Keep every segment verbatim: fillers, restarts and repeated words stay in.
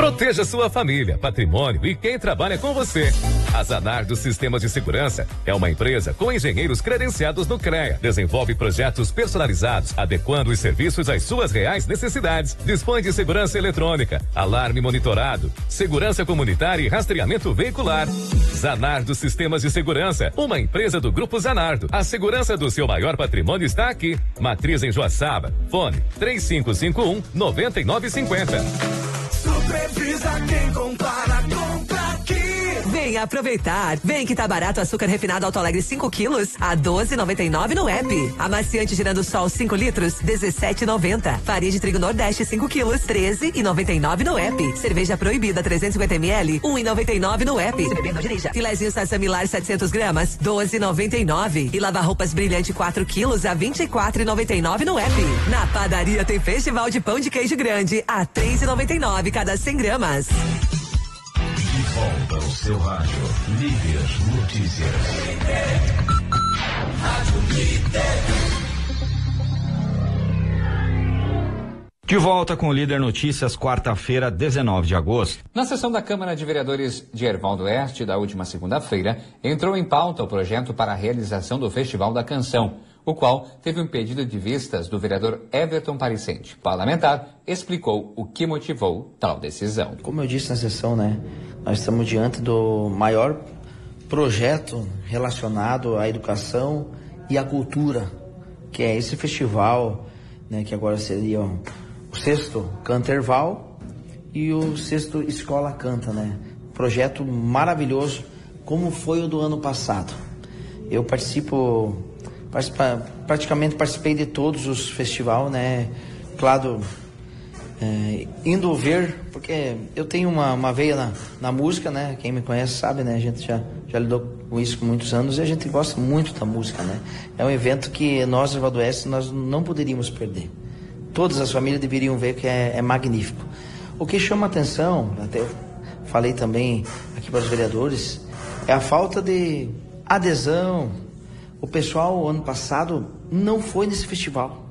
Proteja sua família, patrimônio e quem trabalha com você. A Zanardo Sistemas de Segurança é uma empresa com engenheiros credenciados no CREA. Desenvolve projetos personalizados, adequando os serviços às suas reais necessidades. Dispõe de segurança eletrônica, alarme monitorado, segurança comunitária e rastreamento veicular. Zanardo Sistemas de Segurança, uma empresa do Grupo Zanardo. A segurança do seu maior patrimônio está aqui. Matriz em Joaçaba. Fone três cinco cinco um, nove nove cinco zero. Supervisa quem compara, compra aqui. Vem aproveitar. Vem que tá barato açúcar refinado Alto Alegre cinco quilos a doze e noventa e nove no app. Amaciante Girando Sol cinco litros dezessete e noventa. Farinha de trigo Nordeste cinco quilos treze e noventa e nove no app. Cerveja Proibida trezentos e cinquenta mililitros um e noventa e nove no app. Se beber, não dirija. Filezinho Sassamilar setecentos gramas doze e noventa e nove. E lava roupas Brilhante quatro quilos a vinte e quatro e noventa e nove no app. Na padaria tem festival de pão de queijo grande a três e noventa e nove cada cem gramas. De volta ao seu rádio, Líder Notícias. Rádio Líder. De volta com o Líder Notícias, quarta-feira, dezenove de agosto. Na sessão da Câmara de Vereadores de Erval do Oeste, da última segunda-feira, entrou em pauta o projeto para a realização do Festival da Canção, o qual teve um pedido de vistas do vereador Everton Pariscente. Parlamentar explicou o que motivou tal decisão. Como eu disse na sessão, né, nós estamos diante do maior projeto relacionado à educação e à cultura, que é esse festival, né, que agora seria o sexto Canta Erval e o sexto Escola Canta, né? Projeto maravilhoso, como foi o do ano passado. Eu participo, participa, praticamente participei de todos os festivais, né? Claro, é, indo ver, porque eu tenho uma, uma veia na, na música, né? Quem me conhece sabe, né? A gente já, já lidou com isso por muitos anos e a gente gosta muito da música, né? É um evento que nós, Erval do Oeste, nós não poderíamos perder. Todas as famílias deveriam ver que é, é magnífico. O que chama atenção, até eu falei também aqui para os vereadores, é a falta de adesão. O pessoal, ano passado, não foi nesse festival.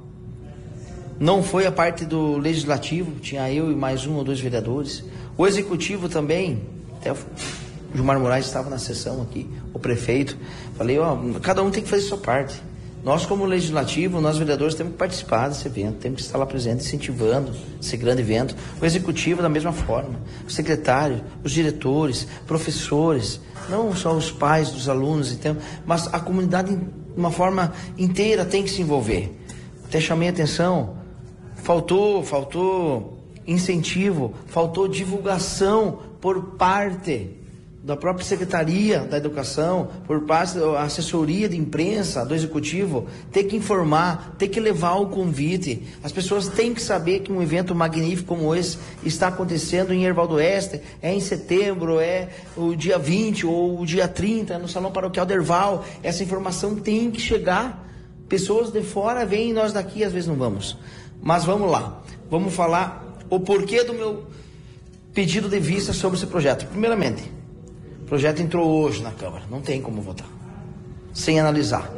Não foi a parte do legislativo, tinha eu e mais um ou dois vereadores. O executivo também, até o Gilmar Moraes estava na sessão aqui, o prefeito. Falei, ó, cada um tem que fazer a sua parte. Nós, como legislativo, nós vereadores temos que participar desse evento, temos que estar lá presente, incentivando esse grande evento. O executivo da mesma forma, o secretário, os diretores, professores, não só os pais dos alunos, então, mas a comunidade de uma forma inteira tem que se envolver. Até chamei a atenção, faltou, faltou incentivo, faltou divulgação por parte da própria Secretaria da Educação, por parte da assessoria de imprensa do Executivo, ter que informar, ter que levar o convite. As pessoas têm que saber que um evento magnífico como esse está acontecendo em Erval do Oeste, é em setembro, é o dia vinte ou o dia trinta, no Salão Paroquial de Erval. Essa informação tem que chegar. Pessoas de fora vêm e nós daqui às vezes não vamos. Mas vamos lá, vamos falar o porquê do meu pedido de vista sobre esse projeto. Primeiramente, o projeto entrou hoje na Câmara, não tem como votar, sem analisar.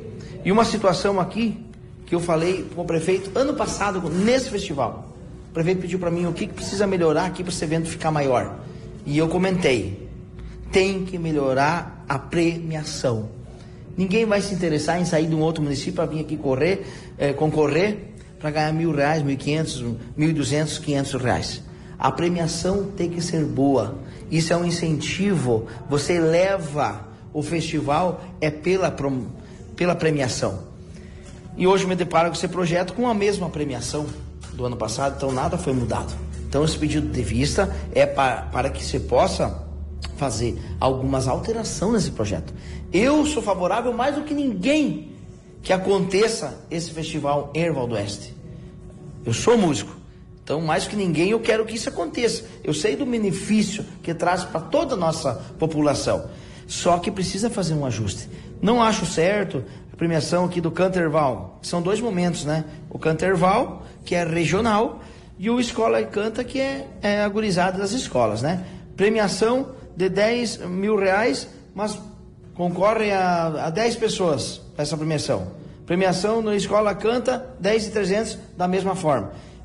E uma situação aqui, que eu falei com o prefeito, ano passado, nesse festival, o prefeito pediu para mim o que precisa melhorar aqui para esse evento ficar maior. E eu comentei, tem que melhorar a premiação. Ninguém vai se interessar em sair de um outro município para vir aqui correr, eh, concorrer, para ganhar mil reais, mil e quinhentos, mil e duzentos, quinhentos reais. A premiação tem que ser boa. Isso é um incentivo. Você leva o festival é pela, pela premiação. E hoje me deparo com esse projeto com a mesma premiação do ano passado, então nada foi mudado. Então esse pedido de vista é para, para que se possa fazer algumas alterações nesse projeto. Eu sou favorável mais do que ninguém que aconteça esse festival em Erval do Oeste. Eu sou músico. Então, mais que ninguém, eu quero que isso aconteça. Eu sei do benefício que traz para toda a nossa população. Só que precisa fazer um ajuste. Não acho certo a premiação aqui do Canta Erval. São dois momentos, né? O Canta Erval, que é regional, e o Escola e Canta, que é, é a gurizada das escolas, né? Premiação de dez mil reais, mas concorrem a, a dez pessoas essa premiação. Premiação no Escola Canta, dez e trezentos da mesma forma.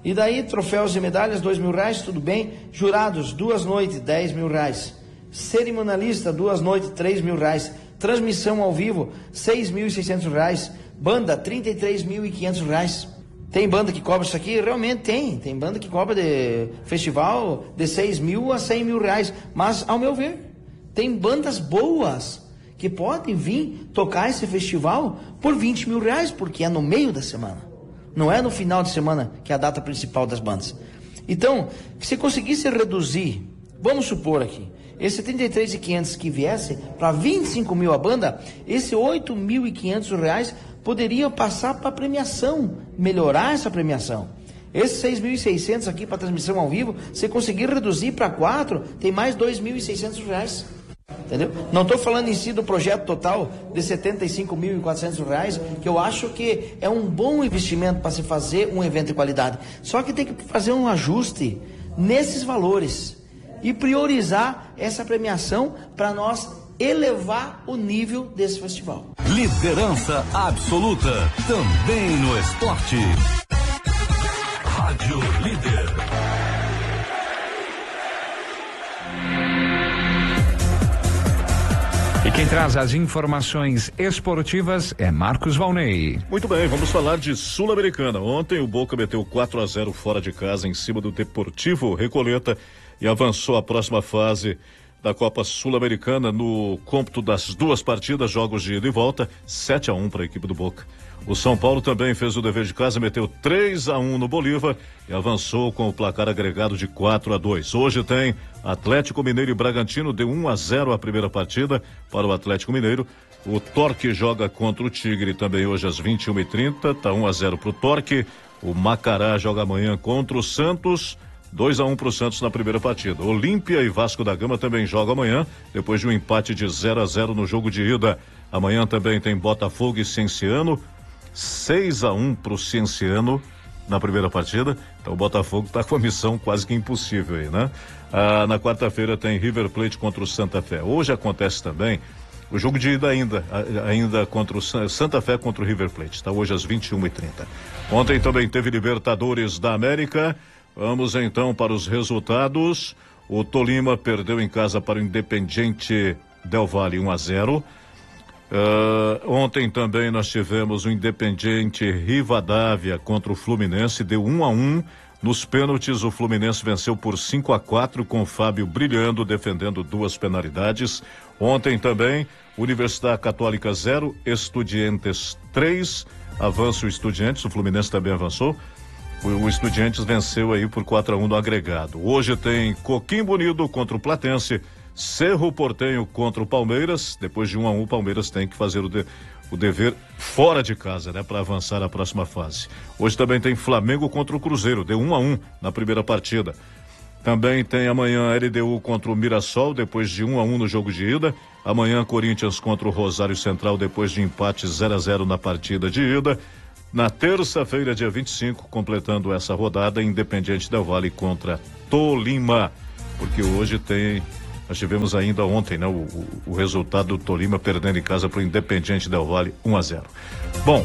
E daí, troféus e medalhas, dois mil reais, tudo bem. Jurados, duas noites, dez mil reais. Cerimonialista, duas noites, três mil reais. Transmissão ao vivo, seis mil e seiscentos reais. Banda, trinta e três mil e quinhentos reais. Tem banda que cobra isso aqui? Realmente tem. Tem banda que cobra de festival de seis mil a cem mil reais. Mas, ao meu ver, tem bandas boas que podem vir tocar esse festival por vinte mil reais, porque é no meio da semana. Não é no final de semana, que é a data principal das bandas. Então, se conseguisse reduzir, vamos supor aqui, esse trinta e três mil e quinhentos que viesse para vinte e cinco mil a banda, esse oito mil e quinhentos reais poderia passar para premiação, melhorar essa premiação. Esse seis mil e seiscentos aqui para transmissão ao vivo, se conseguir reduzir para quatro, tem mais dois mil e seiscentos reais. Entendeu? Não estou falando em si do projeto total de setenta e cinco mil e quatrocentos reais, que eu acho que é um bom investimento para se fazer um evento de qualidade. Só que tem que fazer um ajuste nesses valores e priorizar essa premiação para nós elevar o nível desse festival. Liderança absoluta, também no esporte. Rádio Líder. E quem traz as informações esportivas é Marcos Valnei. Muito bem, vamos falar de Sul-Americana. Ontem o Boca meteu quatro a zero fora de casa em cima do Deportivo Recoleta e avançou à próxima fase da Copa Sul-Americana no cômputo das duas partidas, jogos de ida e volta, sete a um para a equipe do Boca. O São Paulo também fez o dever de casa, meteu três a um no Bolívar e avançou com o placar agregado de quatro a dois. Hoje tem Atlético Mineiro e Bragantino, deu um a zero a primeira partida para o Atlético Mineiro. O Torque joga contra o Tigre também hoje às vinte e uma e trinta, tá um a zero para o Torque. O Macará joga amanhã contra o Santos, dois a um para o Santos na primeira partida. Olímpia e Vasco da Gama também jogam amanhã, depois de um empate de zero a zero no jogo de ida. Amanhã também tem Botafogo e Cienciano, seis a um para o Cienciano na primeira partida. Então o Botafogo está com a missão quase que impossível aí, né? Ah, na quarta-feira tem River Plate contra o Santa Fé. Hoje acontece também o jogo de ida ainda, ainda contra o Santa Fé contra o River Plate. Está hoje às vinte e uma e trinta. Ontem também teve Libertadores da América. Vamos então para os resultados. O Tolima perdeu em casa para o Independiente Del Valle um a zero. Uh, ontem também nós tivemos o Independiente Rivadavia contra o Fluminense, deu um a um. Nos pênaltis, o Fluminense venceu por cinco a quatro, com o Fábio brilhando, defendendo duas penalidades. Ontem também, Universidade Católica zero, Estudiantes três, avança o Estudiantes, o Fluminense também avançou. O, o Estudiantes venceu aí por quatro a um no agregado. Hoje tem Coquimbo Unido contra o Platense, Cerro Porteño contra o Palmeiras. Depois de um a um, o Palmeiras tem que fazer o, de, o dever fora de casa, né, para avançar à próxima fase. Hoje também tem Flamengo contra o Cruzeiro, deu um a um na primeira partida. Também tem amanhã L D U contra o Mirassol, depois de um a um no jogo de ida. Amanhã Corinthians contra o Rosário Central, depois de empate zero a zero na partida de ida. Na terça-feira, dia vinte e cinco, completando essa rodada, Independiente Del Valle contra Tolima, porque hoje tem... Nós tivemos ainda ontem, né, o, o, o resultado do Tolima perdendo em casa para o Independiente Del Valle um a zero. Bom,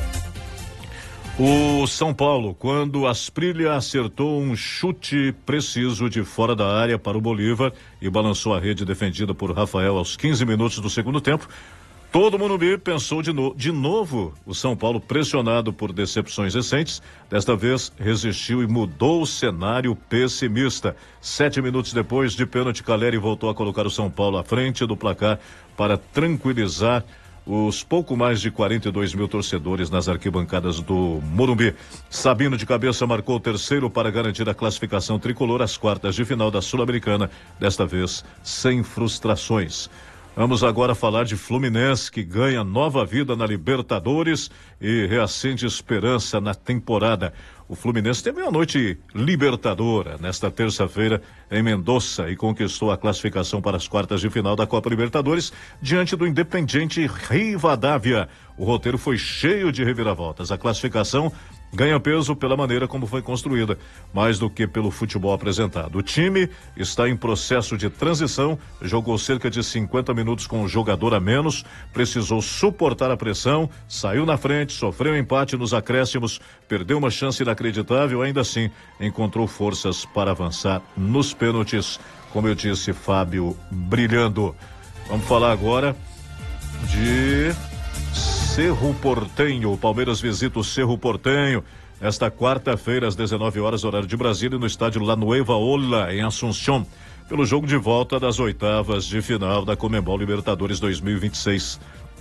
o São Paulo, quando Asprilla acertou um chute preciso de fora da área para o Bolívar e balançou a rede defendida por Rafael aos quinze minutos do segundo tempo, todo mundo pensou de, no, de novo. O São Paulo, pressionado por decepções recentes, desta vez resistiu e mudou o cenário pessimista. Sete minutos depois de pênalti, Caleri voltou a colocar o São Paulo à frente do placar para tranquilizar os pouco mais de quarenta e dois mil torcedores nas arquibancadas do Morumbi. Sabino de cabeça marcou o terceiro para garantir a classificação tricolor às quartas de final da Sul-Americana, desta vez sem frustrações. Vamos agora falar de Fluminense, que ganha nova vida na Libertadores e reacende esperança na temporada. O Fluminense teve uma noite libertadora nesta terça-feira em Mendoza e conquistou a classificação para as quartas de final da Copa Libertadores diante do Independiente Rivadavia. O roteiro foi cheio de reviravoltas. A classificação ganha peso pela maneira como foi construída, mais do que pelo futebol apresentado. O time está em processo de transição, jogou cerca de cinquenta minutos com um jogador a menos, precisou suportar a pressão, saiu na frente, sofreu empate nos acréscimos, perdeu uma chance inacreditável, ainda assim encontrou forças para avançar nos pênaltis. Como eu disse, Fábio brilhando. Vamos falar agora de Cerro Porteño. O Palmeiras visita o Cerro Porteño esta quarta-feira às dezenove horas, horário de Brasília, no estádio La Nueva Ola, em Assunção, pelo jogo de volta das oitavas de final da Conmebol Libertadores dois mil e vinte e seis.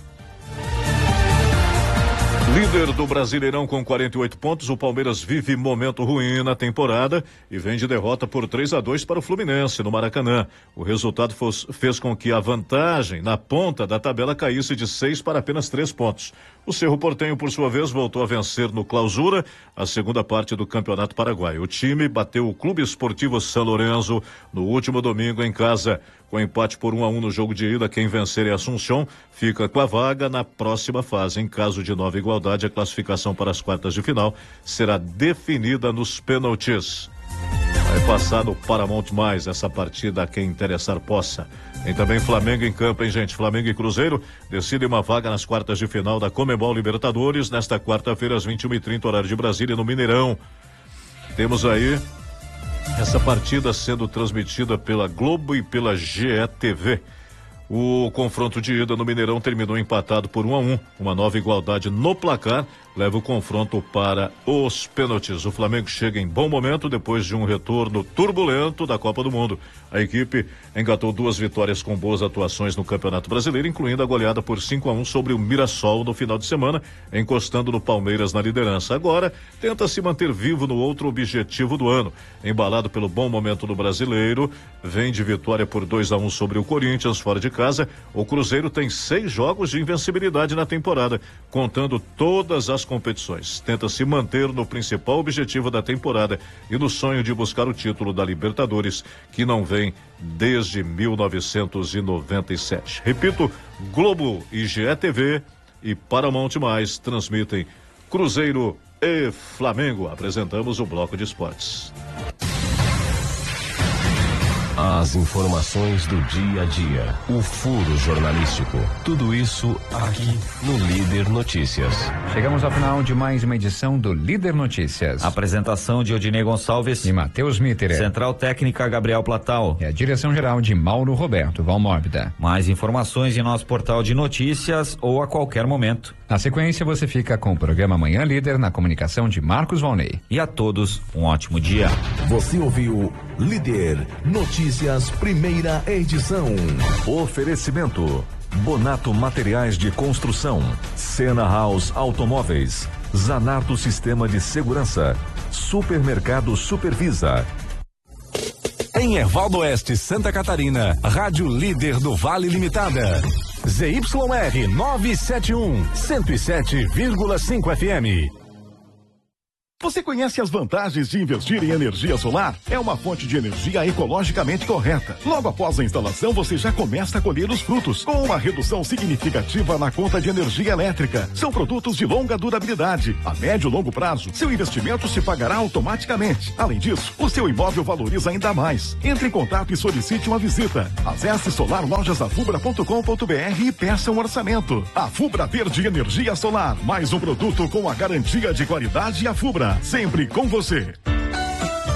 Líder do Brasileirão com quarenta e oito pontos, o Palmeiras vive momento ruim na temporada e vem de derrota por três a dois para o Fluminense no Maracanã. O resultado fos, fez com que a vantagem na ponta da tabela caísse de seis para apenas três pontos. O Cerro Porteño, por sua vez, voltou a vencer no Clausura, a segunda parte do Campeonato Paraguaio. O time bateu o Clube Esportivo São Lourenço no último domingo em casa. Com empate por um a um no jogo de ida, quem vencer é Assunção, fica com a vaga na próxima fase. Em caso de nova igualdade, a classificação para as quartas de final será definida nos pênaltis. Vai passar no Paramount Mais essa partida, a quem interessar possa. Tem também Flamengo em campo, hein, gente? Flamengo e Cruzeiro decidem uma vaga nas quartas de final da Conmebol Libertadores nesta quarta-feira às vinte e uma e trinta, horário de Brasília, no Mineirão. Temos aí essa partida sendo transmitida pela Globo e pela G E T V. O confronto de ida no Mineirão terminou empatado por um a um. Uma nova igualdade no placar leva o confronto para os pênaltis. O Flamengo chega em bom momento depois de um retorno turbulento da Copa do Mundo. A equipe engatou duas vitórias com boas atuações no Campeonato Brasileiro, incluindo a goleada por cinco a um sobre o Mirassol no final de semana, encostando no Palmeiras na liderança. Agora tenta se manter vivo no outro objetivo do ano. Embalado pelo bom momento do Brasileiro, vem de vitória por dois a um sobre o Corinthians fora de casa. O Cruzeiro tem seis jogos de invencibilidade na temporada, contando todas as competições. Tenta se manter no principal objetivo da temporada e no sonho de buscar o título da Libertadores, que não vem desde mil novecentos e noventa e sete. Repito, Globo e G E T V e Paramount Mais transmitem Cruzeiro e Flamengo. Apresentamos o bloco de esportes. As informações do dia a dia, o furo jornalístico, tudo isso aqui no Líder Notícias. Chegamos ao final de mais uma edição do Líder Notícias. Apresentação de Odinei Gonçalves e Matheus Mitter. Central Técnica Gabriel Platal. E a direção geral de Mauro Roberto Valmórbida. Mais informações em nosso portal de notícias ou a qualquer momento. Na sequência, você fica com o programa Manhã Líder na comunicação de Marcos Valnei. E a todos, um ótimo dia. Você ouviu Líder Notícias, primeira edição. Oferecimento: Bonato Materiais de Construção, Sena House Automóveis, Zanardo Sistema de Segurança, Supermercado Supervisa. Em Ervaldo Oeste, Santa Catarina, Rádio Líder do Vale Limitada. Z Y R novecentos e setenta e um, cento e sete vírgula cinco F M. Você conhece as vantagens de investir em energia solar? É uma fonte de energia ecologicamente correta. Logo após a instalação, você já começa a colher os frutos, com uma redução significativa na conta de energia elétrica. São produtos de longa durabilidade. A médio e longo prazo, seu investimento se pagará automaticamente. Além disso, o seu imóvel valoriza ainda mais. Entre em contato e solicite uma visita. Acesse solar lojas afubra ponto com ponto br e peça um orçamento. A Fubra Verde Energia Solar, mais um produto com a garantia de qualidade Afubra. Sempre com você.